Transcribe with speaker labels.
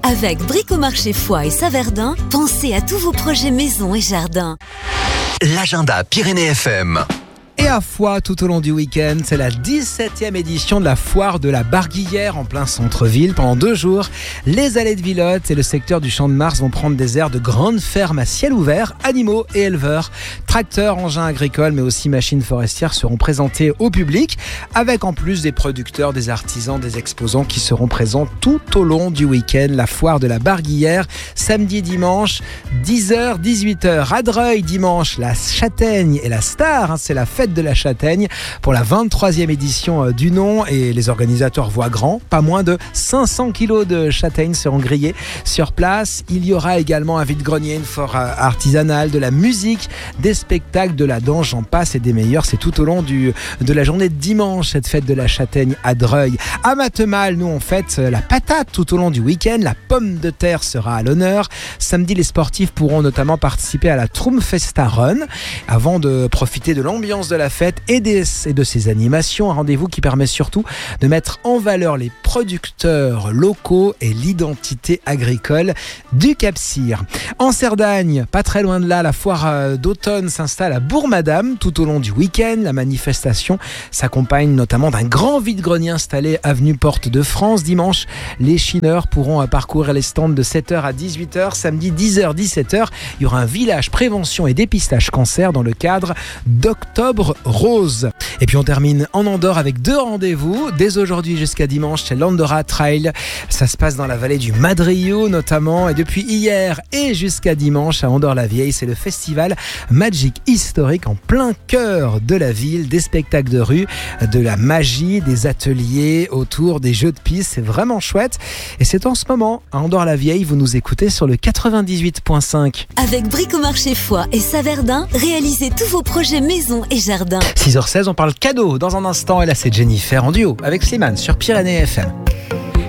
Speaker 1: Avec Bricomarché Foix et Saverdin, pensez à tous vos projets maison et jardin.
Speaker 2: L'agenda Pyrénées FM.
Speaker 3: Et à Foix, tout au long du week-end, c'est la 17e édition de la foire de la Barguillère en plein centre-ville. Pendant 2 jours, les allées de Villotte et le secteur du Champ de Mars vont prendre des airs de grandes fermes à ciel ouvert. Animaux et éleveurs, tracteurs, engins agricoles, mais aussi machines forestières seront présentés au public, avec en plus des producteurs, des artisans, des exposants qui seront présents tout au long du week-end. La foire de la Barguillère, samedi, dimanche, 10h, 18h. À Dreuil, dimanche, la châtaigne et la star, c'est la fête de la châtaigne pour la 23e édition du nom, et les organisateurs voient grand. Pas moins de 500 kilos de châtaignes seront grillés sur place. Il y aura également un vide-grenier, une foire artisanale, de la musique, des spectacles, de la danse, j'en passe et des meilleurs. C'est tout au long de la journée de dimanche, cette fête de la châtaigne à Dreuil. À Matemal, nous on fête la patate tout au long du week-end. La pomme de terre sera à l'honneur. Samedi, les sportifs pourront notamment participer à la Troumfesta Run avant de profiter de l'ambiance de la fête et de ses animations. Un rendez-vous qui permet surtout de mettre en valeur les producteurs locaux et l'identité agricole du Cap-Cyr. En Cerdagne, pas très loin de là, la foire d'automne s'installe à Bourg-Madame tout au long du week-end. La manifestation s'accompagne notamment d'un grand vide-grenier installé avenue Porte de France. Dimanche, les chineurs pourront parcourir les stands de 7h à 18h. Samedi, 10h, 17h, il y aura un village prévention et dépistage cancer dans le cadre d'Octobre Rose. Et puis on termine en Andorre avec 2 rendez-vous. Dès aujourd'hui jusqu'à dimanche, c'est l'Andorra Trail. Ça se passe dans la vallée du Madrillo notamment. Et depuis hier et jusqu'à dimanche à Andorre-la-Vieille, c'est le festival Magic historique en plein cœur de la ville. Des spectacles de rue, de la magie, des ateliers autour des jeux de piste. C'est vraiment chouette. Et c'est en ce moment à Andorre-la-Vieille. Vous nous écoutez sur le 98.5.
Speaker 1: Avec Bricomarché Foix et Saverdin, réalisez tous vos projets maison et jardin.
Speaker 3: 6h16, on parle cadeau dans un instant. Et là, c'est Jennifer en duo avec Slimane sur Pyrénées FM.